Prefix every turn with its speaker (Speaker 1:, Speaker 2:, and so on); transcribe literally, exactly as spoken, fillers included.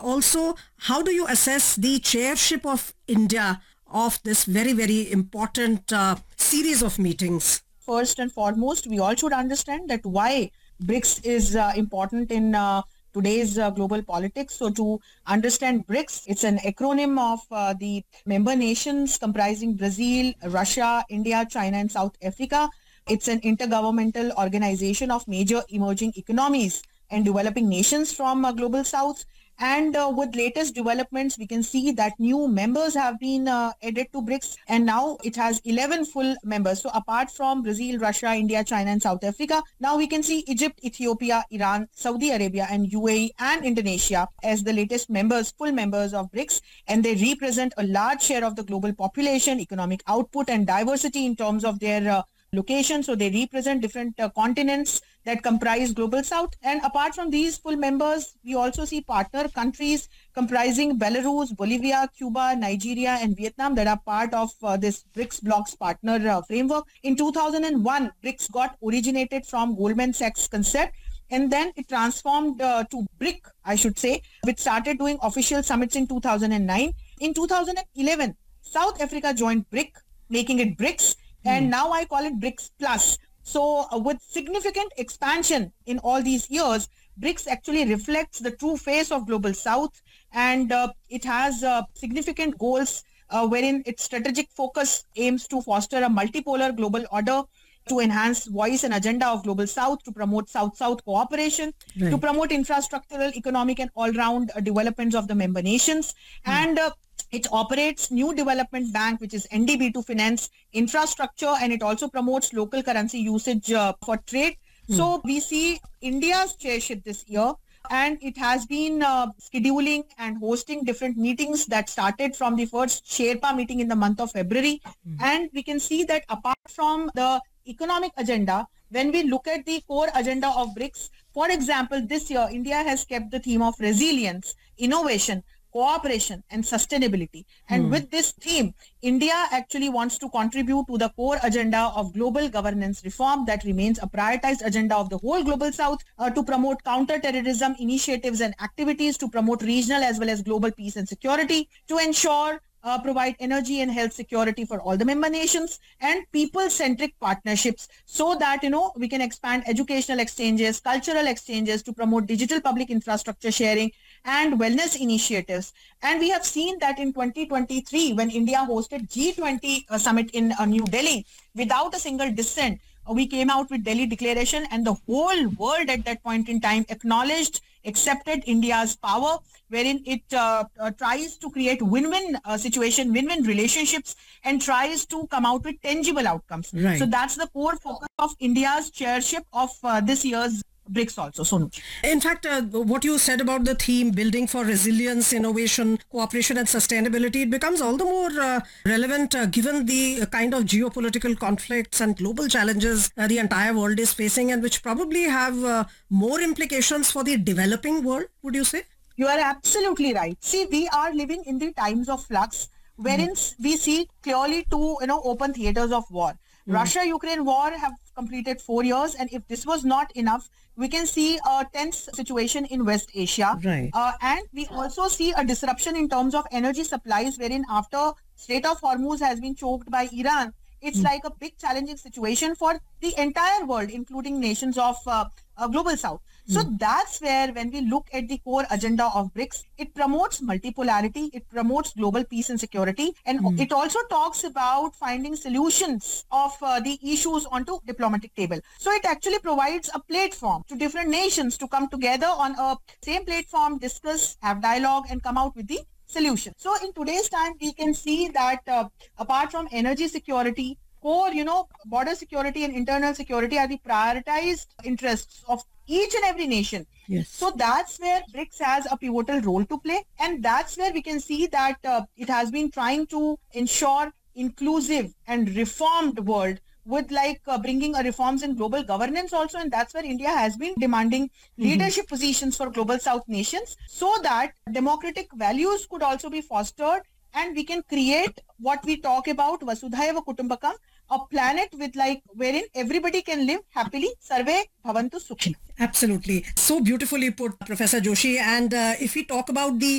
Speaker 1: also, how do you assess the chairship of India of this very, very important uh, series of meetings?
Speaker 2: First and foremost, we all should understand that why BRICS is uh, important in uh, today's uh, global politics. So to understand BRICS, it's an acronym of uh, the member nations comprising Brazil, Russia, India, China, and South Africa. It's an intergovernmental organization of major emerging economies and developing nations from uh, global south. And uh, with latest developments, we can see that new members have been uh, added to BRICS, and now it has eleven full members. So apart from Brazil, Russia, India, China, and South Africa, now we can see Egypt, Ethiopia, Iran, Saudi Arabia, and U A E and Indonesia as the latest members, full members of BRICS, and they represent a large share of the global population, economic output, and diversity in terms of their uh, location. So they represent different uh, continents that comprise global south. And apart from these full members, we also see partner countries comprising Belarus, Bolivia, Cuba, Nigeria, and Vietnam that are part of uh, this BRICS bloc's partner uh, framework. In two thousand one, BRICS got originated from Goldman Sachs concept, and then it transformed uh, to BRIC, I should say, which started doing official summits in two thousand nine. In two thousand eleven, South Africa joined BRIC, making it BRICS. And now I call it BRICS Plus. So uh, with significant expansion in all these years, BRICS actually reflects the true face of Global South, and uh, it has uh, significant goals uh, wherein its strategic focus aims to foster a multipolar global order, to enhance voice and agenda of Global South, to promote South-South cooperation, right, to promote infrastructural, economic and all-round uh, developments of the member nations. Mm. And uh, it operates New Development Bank, which is N D B, to finance infrastructure, and it also promotes local currency usage uh, for trade. Mm. So we see India's chairship this year, and it has been uh, scheduling and hosting different meetings that started from the first Sherpa meeting in the month of February. Mm. And we can see that apart from the economic agenda, when we look at the core agenda of BRICS, for example, this year, India has kept the theme of resilience, innovation, cooperation and sustainability. And hmm. with this theme, India actually wants to contribute to the core agenda of global governance reform that remains a prioritized agenda of the whole Global South, uh, to promote counter-terrorism initiatives and activities, to promote regional as well as global peace and security, to ensure Uh, provide energy and health security for all the member nations, and people-centric partnerships so that, you know, we can expand educational exchanges, cultural exchanges, to promote digital public infrastructure sharing and wellness initiatives. And we have seen that in twenty twenty-three, when India hosted G twenty uh, summit in uh, New Delhi, without a single dissent, uh, we came out with Delhi Declaration, and the whole world at that point in time acknowledged, accepted India's power, wherein it uh, uh, tries to create win-win uh, situation, win-win relationships, and tries to come out with tangible outcomes.
Speaker 1: Right.
Speaker 2: So that's the core focus of India's chairship of uh, this year's BRICS also, Sonu.
Speaker 1: In fact, uh, what you said about the theme building for resilience, innovation, cooperation and sustainability, it becomes all the more uh, relevant uh, given the uh, kind of geopolitical conflicts and global challenges uh, the entire world is facing, and which probably have uh, more implications for the developing world, would you say?
Speaker 2: You are absolutely right. See, we are living in the times of flux, wherein mm. we see clearly two, you know, open theaters of war. Mm. Russia-Ukraine war have completed four years, and if this was not enough, we can see a tense situation in West Asia.
Speaker 1: Right.
Speaker 2: Uh, and we also see a disruption in terms of energy supplies, wherein after Strait of Hormuz has been choked by Iran, it's mm. like a big challenging situation for the entire world, including nations of uh, uh, Global South. Mm. So that's where, when we look at the core agenda of BRICS, it promotes multipolarity, it promotes global peace and security, and mm. it also talks about finding solutions of uh, the issues onto diplomatic table. So it actually provides a platform to different nations to come together on a same platform, discuss, have dialogue, and come out with the solution. So in today's time, we can see that uh, apart from energy security, core, you know, border security and internal security are the prioritized interests of each and every nation.
Speaker 1: Yes.
Speaker 2: So that's where BRICS has a pivotal role to play. And that's where we can see that uh, it has been trying to ensure inclusive and reformed world, with like uh, bringing a reforms in global governance also. And that's where India has been demanding mm-hmm. leadership positions for Global South nations, so that democratic values could also be fostered, and we can create what we talk about Vasudhaiva Kutumbakam, a planet with like wherein everybody can live happily. Sarve Bhavantu Sukhina.
Speaker 1: Absolutely. So beautifully put, Professor Joshi. And uh, if we talk about the